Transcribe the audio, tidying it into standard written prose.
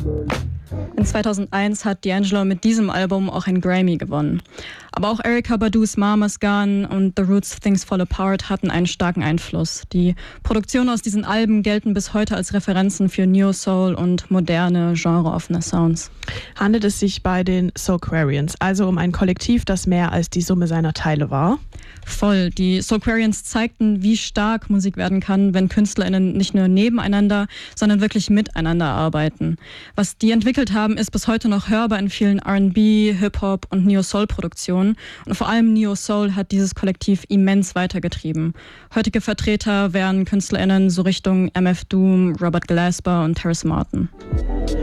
In 2001 hat D'Angelo mit diesem Album auch einen Grammy gewonnen. Aber auch Erykah Badu's Mama's Gun und The Roots' Things Fall Apart hatten einen starken Einfluss. Die Produktionen aus diesen Alben gelten bis heute als Referenzen für Neo-Soul und moderne, genreoffene Sounds. Handelt es sich bei den Soulquarians also um ein Kollektiv, das mehr als die Summe seiner Teile war? Voll. Die Soulquarians zeigten, wie stark Musik werden kann, wenn KünstlerInnen nicht nur nebeneinander, sondern wirklich miteinander arbeiten. Was die entwickelt haben, ist bis heute noch hörbar in vielen R&B, Hip-Hop und Neo-Soul-Produktionen. Und vor allem Neo-Soul hat dieses Kollektiv immens weitergetrieben. Heutige Vertreter wären KünstlerInnen so Richtung MF Doom, Robert Glasper und Terrace Martin.